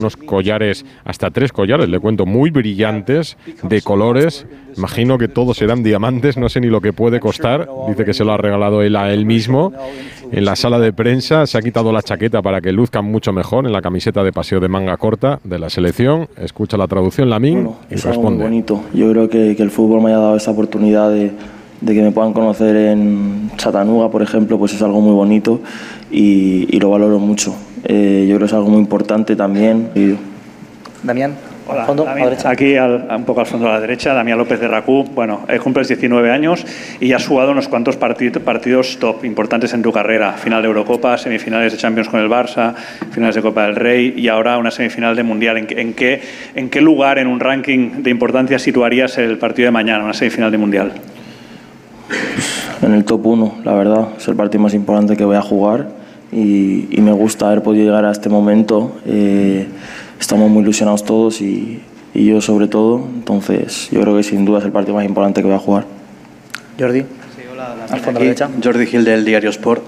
unos collares, hasta 3 collares, le cuento, muy brillantes, de colores. Imagino que todos serán diamantes, no sé ni lo que puede costar. Dice que se lo ha regalado él a él mismo. En la sala de prensa se ha quitado la chaqueta para que luzcan mucho mejor en la camiseta de paseo de manga corta de la selección. Escucha la traducción, Lamine, y es responde. Algo muy bonito. Yo creo que el fútbol me haya dado esa oportunidad de que me puedan conocer en Chattanooga, por ejemplo, pues es algo muy bonito y lo valoro mucho. Yo creo que es algo muy importante también. Damián, hola, al fondo, Damián, a la derecha. aquí un poco al fondo a la derecha, Damián López de RACU. Bueno, cumples 19 años y has jugado unos cuantos partidos top, importantes en tu carrera. Final de Eurocopa, semifinales de Champions con el Barça, finales de Copa del Rey y ahora una semifinal de Mundial. ¿En qué lugar en un ranking de importancia situarías el partido de mañana, una semifinal de Mundial? En el top 1, la verdad. Es el partido más importante que voy a jugar y me gusta haber podido llegar a este momento. Estamos muy ilusionados todos y yo sobre todo. Entonces yo creo que sin duda es el partido más importante que voy a jugar. Jordi, sí, hola, al fondo a la derecha. Jordi Gil del Diario Sport.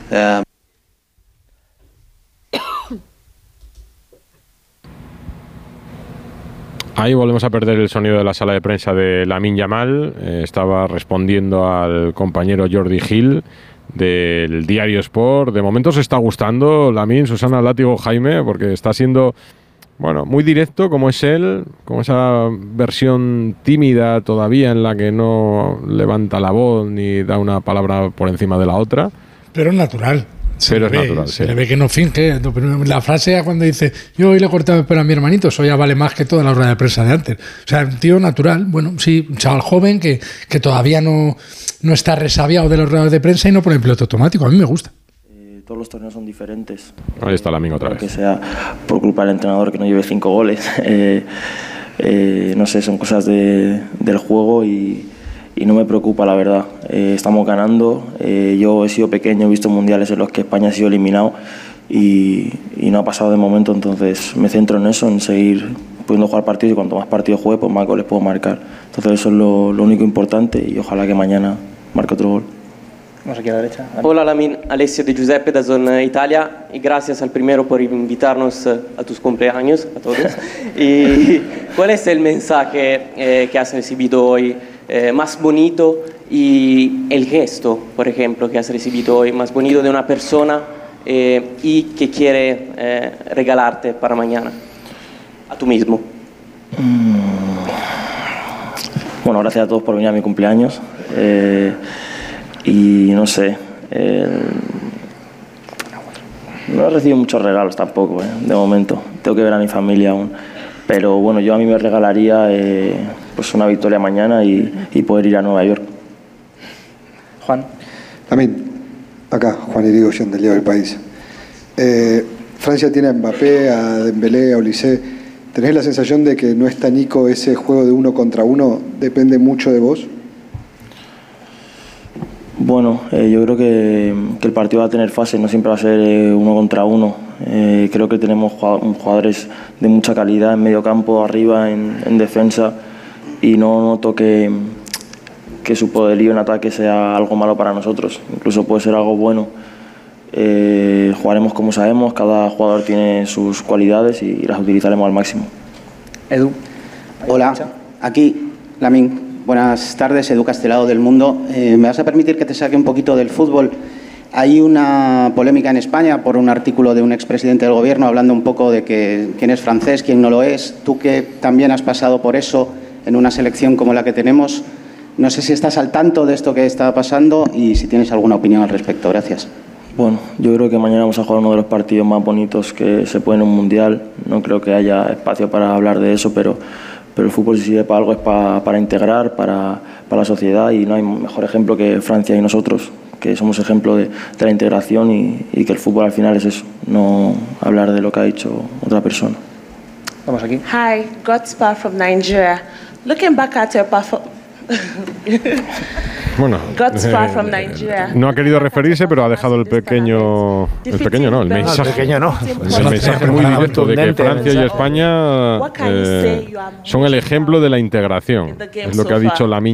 Ahí volvemos a perder el sonido de la sala de prensa de Lamine Yamal. Estaba respondiendo al compañero Jordi Gil del Diario Sport. De momento se está gustando Lamine, Susana, Látigo, Jaime, porque está siendo, bueno, muy directo como es él, con esa versión tímida todavía en la que no levanta la voz ni da una palabra por encima de la otra. Pero es natural. Pero es natural, se le ve que no finge. La frase cuando dice yo hoy le he cortado el pelo a mi hermanito, eso ya vale más que toda la rueda de prensa de antes. O sea, un tío natural, bueno, sí, un chaval joven que todavía no está resabiado de los ruedas de prensa y no pone el piloto automático. A mí me gusta. Todos los torneos son diferentes. Ahí está Lamine otra vez. Que sea por culpa del entrenador que no lleve 5 goles. No sé, son cosas del juego y no me preocupa, la verdad. Estamos ganando. Yo he sido pequeño, he visto mundiales en los que España ha sido eliminado y no ha pasado de momento, entonces me centro en eso, en seguir pudiendo jugar partidos y cuanto más partidos juegue, pues más goles puedo marcar. Entonces eso es lo único importante y ojalá que mañana marque otro gol. Vamos aquí a la derecha. Hola Lamine, Alessio de Giuseppe da Zona Italia y gracias al primero por invitarnos a tus cumpleaños a todos. ¿Y cuál es el mensaje que has recibido hoy más bonito y el gesto, por ejemplo, que has recibido hoy más bonito de una persona y que quiere regalarte para mañana a tú mismo? Bueno, gracias a todos por venir a mi cumpleaños. Y no sé, no he recibido muchos regalos tampoco, de momento. Tengo que ver a mi familia aún. Pero bueno, yo a mí me regalaría pues una victoria mañana y poder ir a Nueva York. Juan. También, acá, Juan Irigoyen del Diario del País. Francia tiene a Mbappé, a Dembélé, a Olise. ¿Tenés la sensación de que no está Nico, ese juego de 1 contra 1 depende mucho de vos? Bueno, yo creo que el partido va a tener fases, no siempre va a ser 1 contra 1. Creo que tenemos jugadores de mucha calidad en medio campo, arriba, en defensa, y no noto que su poderío en ataque sea algo malo para nosotros. Incluso puede ser algo bueno. Jugaremos como sabemos, cada jugador tiene sus cualidades y las utilizaremos al máximo. Edu. Hola, aquí Lamine. Buenas tardes, Edu Castelao del Mundo. Me vas a permitir que te saque un poquito del fútbol. Hay una polémica en España por un artículo de un expresidente del gobierno hablando un poco de que quién es francés, quién no lo es. Tú que también has pasado por eso en una selección como la que tenemos, no sé si estás al tanto de esto que está pasando y si tienes alguna opinión al respecto. Gracias. Bueno, yo creo que mañana vamos a jugar uno de los partidos más bonitos que se puede en un mundial. No creo que haya espacio para hablar de eso, pero el fútbol si sirve para algo es para integrar, para la sociedad, y no hay mejor ejemplo que Francia y nosotros, que somos ejemplo de la integración y que el fútbol al final es eso, no hablar de lo que ha dicho otra persona. Vamos aquí. Hi, Godspar from Nigeria. Looking back at your performance. Bueno, Godspar from Nigeria. no ha querido referirse, pero ha dejado el mensaje, el mensaje muy directo de que Francia y España son el ejemplo de la integración. Es lo que ha dicho Lamine